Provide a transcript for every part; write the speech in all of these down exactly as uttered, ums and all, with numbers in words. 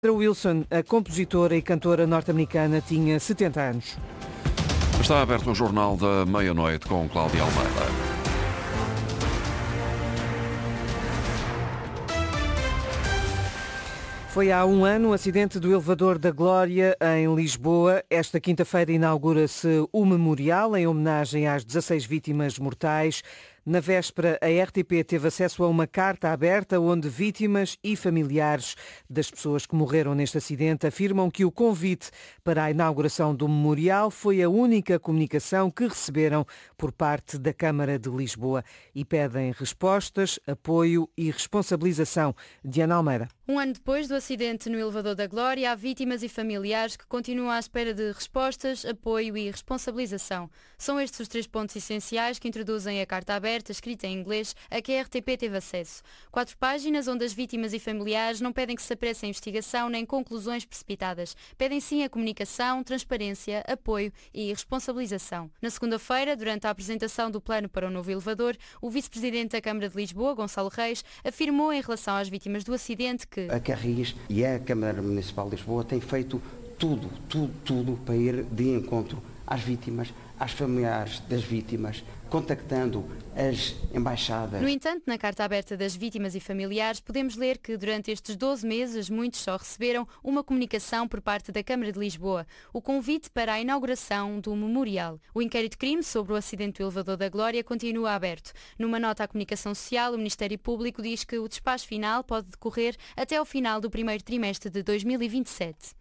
Wilson, a compositora e cantora norte-americana, tinha setenta anos. Está aberto o Jornal da Meia-Noite com Cláudia Almeida. Foi há um ano o acidente do elevador da Glória em Lisboa. Esta quinta-feira inaugura-se o memorial em homenagem às dezasseis vítimas mortais. Na véspera, a R T P teve acesso a uma carta aberta onde vítimas e familiares das pessoas que morreram neste acidente afirmam que o convite para a inauguração do memorial foi a única comunicação que receberam por parte da Câmara de Lisboa e pedem respostas, apoio e responsabilização. Diana Almeida. Um ano depois do acidente no elevador da Glória, há vítimas e familiares que continuam à espera de respostas, apoio e responsabilização. São estes os três pontos essenciais que introduzem a carta aberta, escrita em inglês, a que a R T P teve acesso. Quatro páginas onde as vítimas e familiares não pedem que se apresse a investigação nem conclusões precipitadas. Pedem sim a comunicação, transparência, apoio e responsabilização. Na segunda-feira, durante a apresentação do plano para o novo elevador, o vice-presidente da Câmara de Lisboa, Gonçalo Reis, afirmou em relação às vítimas do acidente que a Carris e a Câmara Municipal de Lisboa têm feito tudo, tudo, tudo para ir de encontro às vítimas, às familiares das vítimas, contactando as embaixadas. No entanto, na carta aberta das vítimas e familiares, podemos ler que durante estes doze meses muitos só receberam uma comunicação por parte da Câmara de Lisboa, o convite para a inauguração do memorial. O inquérito de crime sobre o acidente do elevador da Glória continua aberto. Numa nota à comunicação social, o Ministério Público diz que o despacho final pode decorrer até ao final do primeiro trimestre de dois mil e vinte e sete.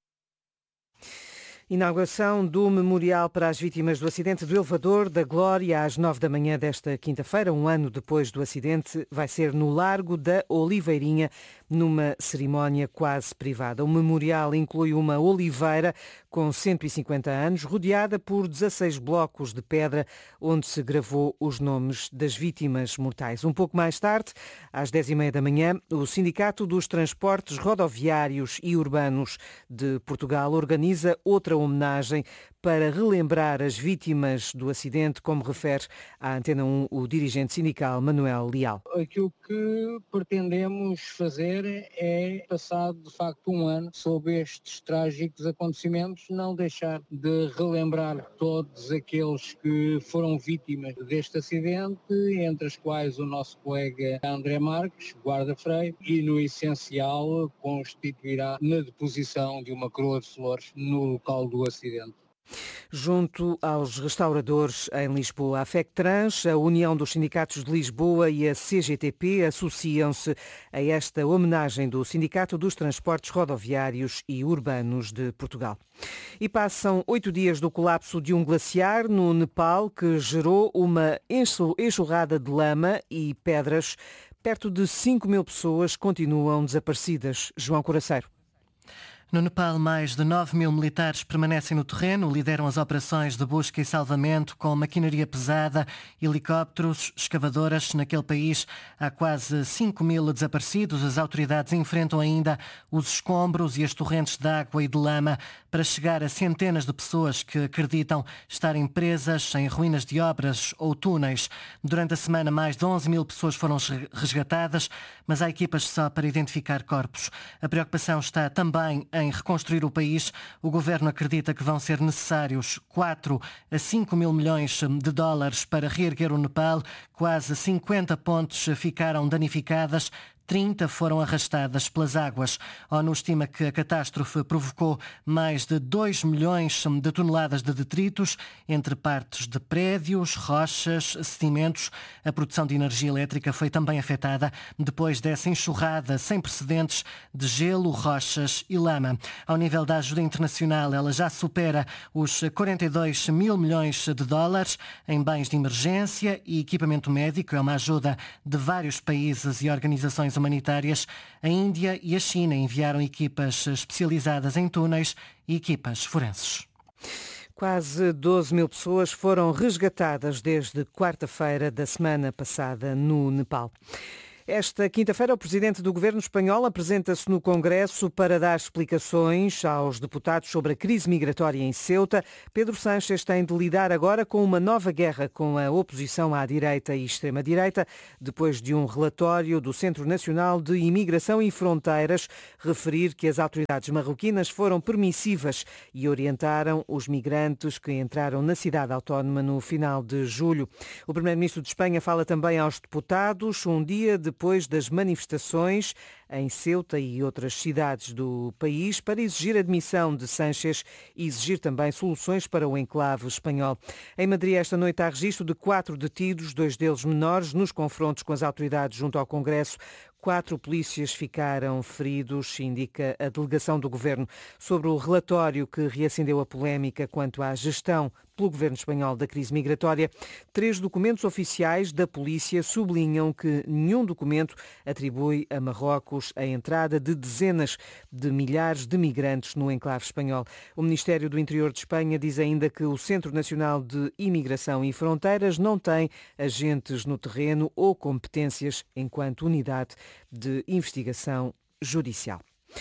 Inauguração do memorial para as vítimas do acidente do elevador da Glória às nove da manhã desta quinta-feira, um ano depois do acidente, vai ser no Largo da Oliveirinha, numa cerimónia quase privada. O memorial inclui uma oliveira com cento e cinquenta anos, rodeada por dezasseis blocos de pedra, onde se gravou os nomes das vítimas mortais. Um pouco mais tarde, às dez e meia da manhã, o Sindicato dos Transportes Rodoviários e Urbanos de Portugal organiza outra homenagem para relembrar as vítimas do acidente, como refere à Antena um o dirigente sindical Manuel Leal. Aquilo que pretendemos fazer é, passado de facto um ano sob estes trágicos acontecimentos, não deixar de relembrar todos aqueles que foram vítimas deste acidente, entre as quais o nosso colega André Marques, guarda-freio, e no essencial constituirá na deposição de uma coroa de flores no local do acidente. Junto aos restauradores em Lisboa, a FECTRANS, a União dos Sindicatos de Lisboa e a C G T P associam-se a esta homenagem do Sindicato dos Transportes Rodoviários e Urbanos de Portugal. E passam oito dias do colapso de um glaciar no Nepal que gerou uma enxurrada de lama e pedras. Perto de cinco mil pessoas continuam desaparecidas. João Coraceiro. No Nepal, mais de nove mil militares permanecem no terreno, lideram as operações de busca e salvamento com maquinaria pesada, helicópteros, escavadoras. Naquele país há quase cinco mil desaparecidos. As autoridades enfrentam ainda os escombros e as torrentes de água e de lama para chegar a centenas de pessoas que acreditam estarem presas em ruínas de obras ou túneis. Durante a semana, mais de onze mil pessoas foram resgatadas, mas há equipas só para identificar corpos. A preocupação está também em reconstruir o país. O governo acredita que vão ser necessários quatro a cinco mil milhões de dólares para reerguer o Nepal. Quase cinquenta pontes ficaram danificadas. trinta foram arrastadas pelas águas. A ONU estima que a catástrofe provocou mais de dois milhões de toneladas de detritos entre partes de prédios, rochas, sedimentos. A produção de energia elétrica foi também afetada depois dessa enxurrada sem precedentes de gelo, rochas e lama. Ao nível da ajuda internacional, ela já supera os quarenta e dois mil milhões de dólares em bens de emergência e equipamento médico. É uma ajuda de vários países e organizações humanitárias. A Índia e a China enviaram equipas especializadas em túneis e equipas forenses. Quase doze mil pessoas foram resgatadas desde quarta-feira da semana passada no Nepal. Esta quinta-feira, o presidente do governo espanhol apresenta-se no Congresso para dar explicações aos deputados sobre a crise migratória em Ceuta. Pedro Sánchez tem de lidar agora com uma nova guerra com a oposição à direita e extrema-direita, depois de um relatório do Centro Nacional de Imigração e Fronteiras referir que as autoridades marroquinas foram permissivas e orientaram os migrantes que entraram na cidade autónoma no final de julho. O primeiro-ministro de Espanha fala também aos deputados um dia depois das manifestações em Ceuta e outras cidades do país para exigir a admissão de Sánchez e exigir também soluções para o enclave espanhol. Em Madrid, esta noite há registro de quatro detidos, dois deles menores, nos confrontos com as autoridades junto ao Congresso. Quatro polícias ficaram feridos, indica a delegação do governo. Sobre o relatório que reacendeu a polémica quanto à gestão pelo governo espanhol da crise migratória, três documentos oficiais da polícia sublinham que nenhum documento atribui a Marrocos a entrada de dezenas de milhares de migrantes no enclave espanhol. O Ministério do Interior de Espanha diz ainda que o Centro Nacional de Imigração e Fronteiras não tem agentes no terreno ou competências enquanto unidade de investigação judicial.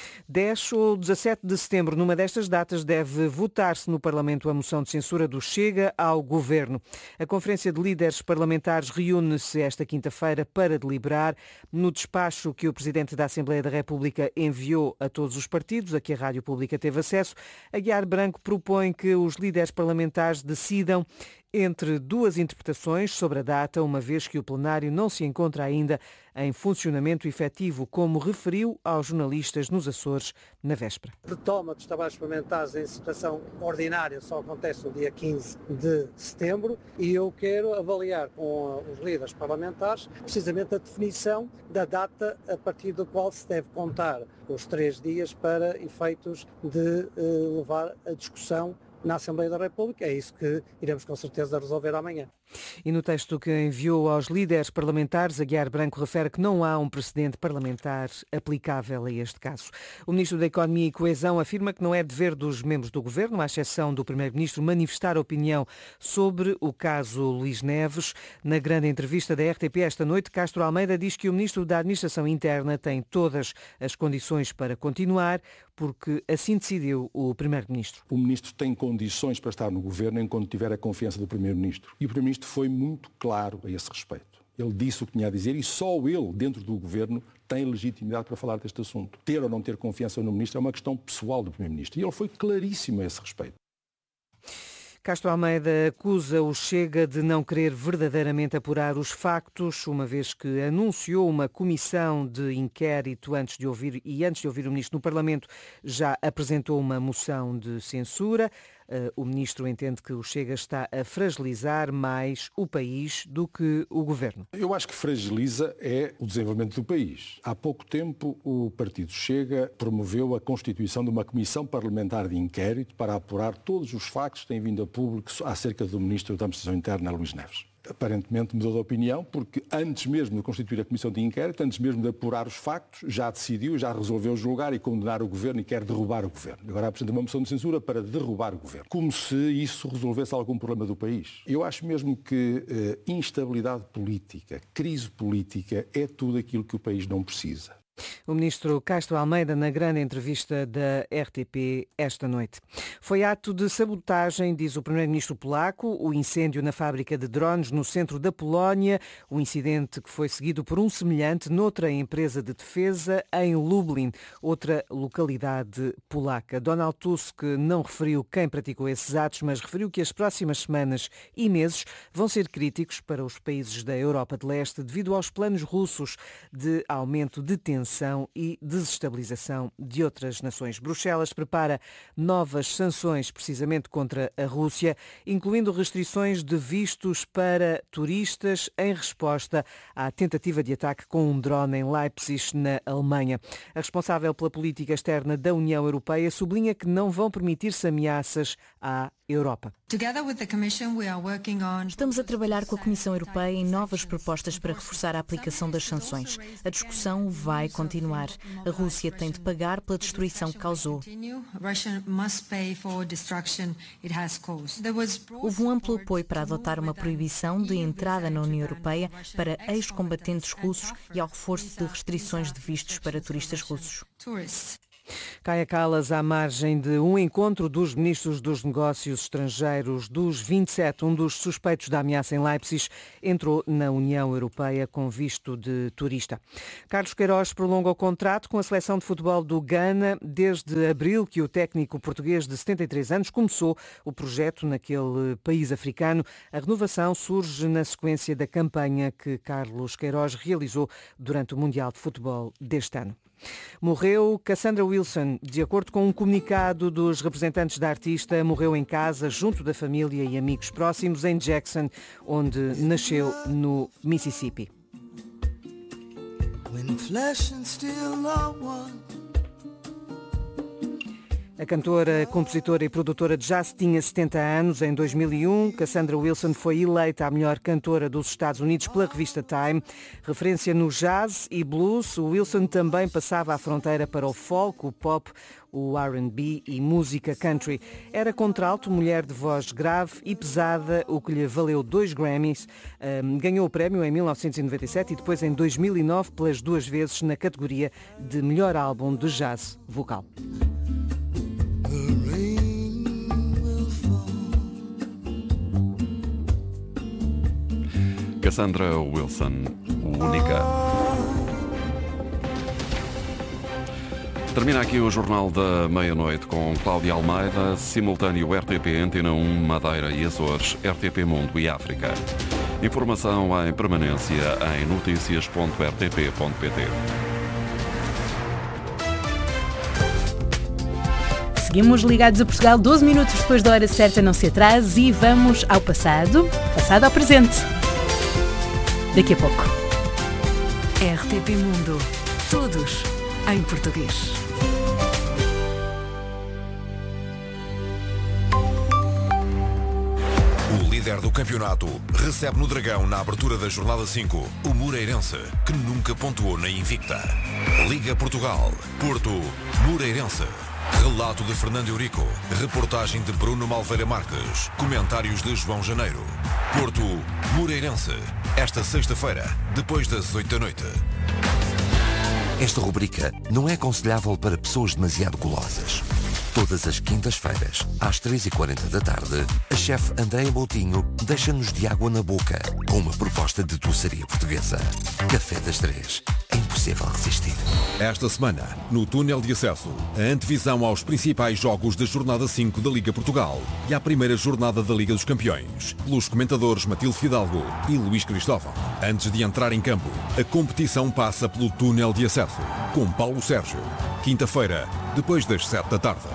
dez ou dezassete de setembro, numa destas datas, deve votar-se no Parlamento a moção de censura do Chega ao Governo. A Conferência de Líderes Parlamentares reúne-se esta quinta-feira para deliberar. No despacho que o Presidente da Assembleia da República enviou a todos os partidos, a que a Rádio Pública teve acesso, Aguiar Branco propõe que os líderes parlamentares decidam entre duas interpretações sobre a data, uma vez que o plenário não se encontra ainda em funcionamento efetivo, como referiu aos jornalistas nos Açores na véspera. A retoma dos trabalhos parlamentares em sessão ordinária só acontece no dia quinze de setembro e eu quero avaliar com os líderes parlamentares precisamente a definição da data a partir da qual se deve contar os três dias para efeitos de uh, levar a discussão na Assembleia da República. É isso que iremos com certeza resolver amanhã. E no texto que enviou aos líderes parlamentares, Aguiar Branco refere que não há um precedente parlamentar aplicável a este caso. O Ministro da Economia e Coesão afirma que não é dever dos membros do Governo, à exceção do Primeiro-Ministro, manifestar opinião sobre o caso Luís Neves. Na grande entrevista da R T P esta noite, Castro Almeida diz que o Ministro da Administração Interna tem todas as condições para continuar, porque assim decidiu o Primeiro-Ministro. O Ministro tem condições para estar no Governo enquanto tiver a confiança do Primeiro-Ministro. E o Primeiro-Ministro foi muito claro a esse respeito. Ele disse o que tinha a dizer e só ele, dentro do Governo, tem legitimidade para falar deste assunto. Ter ou não ter confiança no Ministro é uma questão pessoal do Primeiro-Ministro. E ele foi claríssimo a esse respeito. Castro Almeida acusa o Chega de não querer verdadeiramente apurar os factos, uma vez que anunciou uma comissão de inquérito antes de ouvir e antes de ouvir o Ministro no Parlamento já apresentou uma moção de censura. O Ministro entende que o Chega está a fragilizar mais o país do que o Governo. Eu acho que fragiliza é o desenvolvimento do país. Há pouco tempo o Partido Chega promoveu a constituição de uma comissão parlamentar de inquérito para apurar todos os factos que têm vindo a público acerca do Ministro da Administração Interna, Luís Neves. Aparentemente mudou de opinião, porque antes mesmo de constituir a comissão de inquérito, antes mesmo de apurar os factos, já decidiu, já resolveu julgar e condenar o Governo e quer derrubar o Governo. Agora apresenta uma moção de censura para derrubar o Governo. Como se isso resolvesse algum problema do país. Eu acho mesmo que eh, instabilidade política, crise política, é tudo aquilo que o país não precisa. O ministro Castro Almeida na grande entrevista da R T P esta noite. Foi ato de sabotagem, diz o primeiro-ministro polaco, o incêndio na fábrica de drones no centro da Polónia, o incidente que foi seguido por um semelhante noutra empresa de defesa em Lublin, outra localidade polaca. Donald Tusk não referiu quem praticou esses atos, mas referiu que as próximas semanas e meses vão ser críticos para os países da Europa de Leste devido aos planos russos de aumento de tensão e desestabilização de outras nações. Bruxelas prepara novas sanções precisamente contra a Rússia, incluindo restrições de vistos para turistas em resposta à tentativa de ataque com um drone em Leipzig, na Alemanha. A responsável pela política externa da União Europeia sublinha que não vão permitir-se ameaças à Europa. Estamos a trabalhar com a Comissão Europeia em novas propostas para reforçar a aplicação das sanções. A discussão vai continuar. A Rússia tem de pagar pela destruição que causou. Houve um amplo apoio para adotar uma proibição de entrada na União Europeia para ex-combatentes russos e ao reforço de restrições de vistos para turistas russos. Kaja Kallas à margem de um encontro dos ministros dos negócios estrangeiros dos vinte e sete. Um dos suspeitos da ameaça em Leipzig entrou na União Europeia com visto de turista. Carlos Queiroz prolonga o contrato com a seleção de futebol do Ghana. Desde abril que o técnico português de setenta e três anos começou o projeto naquele país africano. A renovação surge na sequência da campanha que Carlos Queiroz realizou durante o Mundial de Futebol deste ano. Morreu Cassandra Wilson. De acordo com um comunicado dos representantes da artista, morreu em casa, junto da família e amigos próximos, em Jackson, onde nasceu no Mississippi. A cantora, compositora e produtora de jazz tinha setenta anos. Em dois mil e um, Cassandra Wilson foi eleita a melhor cantora dos Estados Unidos pela revista Time. Referência no jazz e blues, Wilson também passava a fronteira para o folk, o pop, o R and B e música country. Era contralto, mulher de voz grave e pesada, o que lhe valeu dois Grammys. Um, ganhou o prémio em mil novecentos e noventa e sete e depois em dois mil e nove pelas duas vezes na categoria de melhor álbum de jazz vocal. Cassandra Wilson, única. Termina aqui o Jornal da Meia-Noite com Cláudia Almeida, simultâneo R T P Antena um, Madeira e Açores, R T P Mundo e África. Informação em permanência em notícias ponto r t p ponto p t. Seguimos ligados a Portugal, doze minutos depois da hora certa, não se atrase, e vamos ao passado, passado ao presente. Daqui a pouco. R T P Mundo. Todos em português. O líder do campeonato recebe no Dragão, na abertura da jornada cinco, o Moreirense, que nunca pontuou na Invicta. Liga Portugal. Porto. Moreirense. Relato de Fernando Eurico. Reportagem de Bruno Malveira Marques. Comentários de João Janeiro. Porto. Moreirense. Esta sexta-feira, depois das oito da noite. Esta rubrica não é aconselhável para pessoas demasiado golosas. Todas as quintas-feiras, às três e quarenta da tarde, a chefe Andréia Boutinho deixa-nos de água na boca com uma proposta de doçaria portuguesa. Café das Três. É impossível resistir. Esta semana, no túnel de acesso, a antevisão aos principais jogos da jornada cinco da Liga Portugal e à primeira jornada da Liga dos Campeões, pelos comentadores Matilde Fidalgo e Luís Cristóvão. Antes de entrar em campo, a competição passa pelo túnel de acesso, com Paulo Sérgio. Quinta-feira, depois das sete da tarde.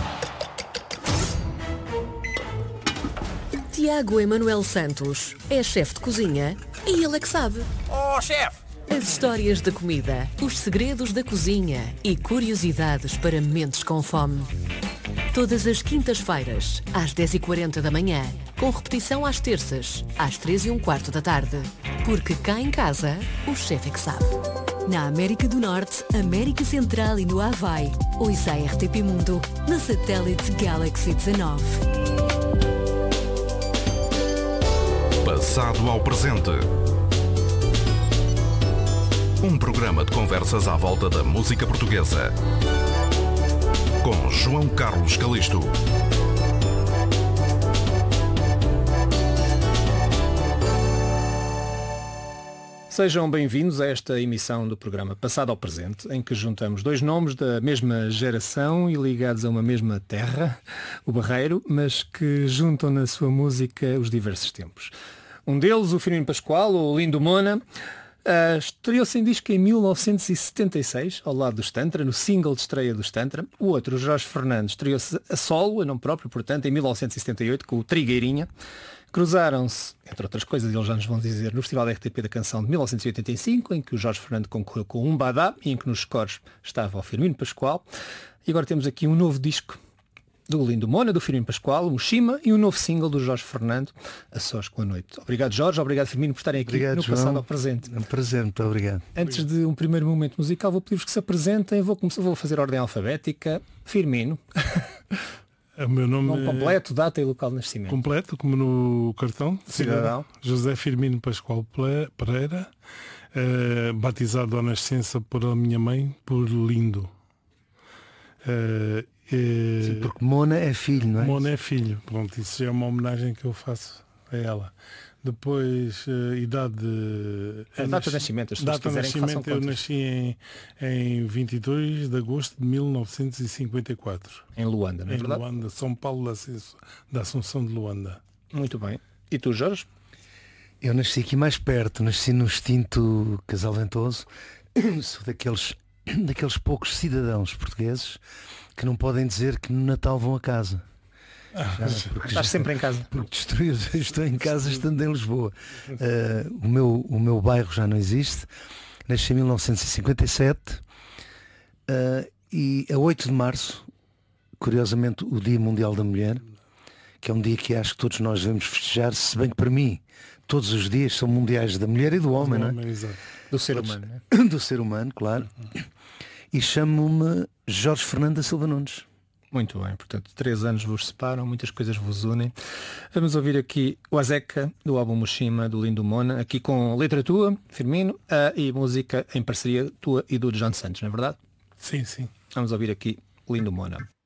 Tiago Emanuel Santos é chefe de cozinha e ele é que sabe. Oh, chefe! As histórias da comida, os segredos da cozinha e curiosidades para mentes com fome. Todas as quintas-feiras, às dez e quarenta da manhã, com repetição às terças, às três e um quarto da tarde. Porque cá em casa, o chefe é que sabe. Na América do Norte, América Central e no Havaí. Ouça a R T P Mundo, na satélite Galaxy dezanove. Passado ao presente. Um programa de conversas à volta da música portuguesa. Com João Carlos Calisto. Sejam bem-vindos a esta emissão do programa Passado ao Presente, em que juntamos dois nomes da mesma geração e ligados a uma mesma terra, o Barreiro, mas que juntam na sua música os diversos tempos. Um deles, o Firmino Pascoal, o Lindo Mona, uh, estreou-se em disco em mil novecentos e setenta e seis, ao lado dos Tantra, no single de estreia dos Tantra. O outro, o Jorge Fernandes, estreou-se a solo, a nome próprio, portanto, em mil novecentos e setenta e oito, com o Trigueirinha. Cruzaram-se, entre outras coisas, eles já nos vão dizer, no Festival da R T P da Canção de mil novecentos e oitenta e cinco, em que o Jorge Fernandes concorreu com um Badá e em que nos scores estava o Firmino Pascoal. E agora temos aqui um novo disco do Lindo Mona, do Firmino Pascoal, o Mushima, e o novo single do Jorge Fernando, A Sós com a Noite. Obrigado, Jorge, obrigado, Firmino, por estarem aqui obrigado, no João. Passado ao Presente. É um prazer, muito obrigado. Antes de um primeiro momento musical, vou pedir-vos que se apresentem, vou, começar, vou fazer ordem alfabética. Firmino. O meu nome nome completo, data e local de nascimento. Completo, como no cartão. Cidadão. José Firmino Pascoal Pereira, uh, batizado à nascença por a minha mãe, por Lindo. Uh, uh, Sim, porque Mona é filho, não é? Mona é filho, pronto, isso é uma homenagem que eu faço a ela. Depois, uh, idade... A data de nascimento, as pessoas data de nascimento, eu nasci em, em vinte e dois de agosto de mil novecentos e cinquenta e quatro. Em Luanda, não é em verdade? Luanda, São Paulo da, da Assunção de Luanda. Muito bem. E tu, Jorge? Eu nasci aqui mais perto, nasci no extinto Casal Ventoso. Sou daqueles, daqueles poucos cidadãos portugueses que não podem dizer que no Natal vão a casa. Já, Estás já, sempre em casa. Porque destruir, estou em casa estando em Lisboa. Uh, o, meu, o meu bairro já não existe. Nasci em mil novecentos e cinquenta e sete uh, e a oito de março, curiosamente o Dia Mundial da Mulher, que é um dia que acho que todos nós devemos festejar, se bem que para mim todos os dias são mundiais da mulher e do homem, do, não é? do ser humano, não é? Do ser humano, claro. E chamo-me Jorge Fernando da Silva Nunes. Muito bem, portanto, três anos vos separam, muitas coisas vos unem. Vamos ouvir aqui o Azeca, do álbum Mushima, do Lindo Mona, aqui com letra tua, Firmino, uh, e música em parceria tua e do John Santos, não é verdade? Sim, sim. Vamos ouvir aqui o Lindo Mona.